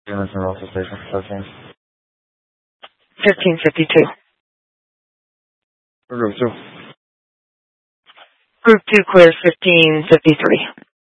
Units in Russell Station 13. 1552. Group 2. Group 2 clears 1553.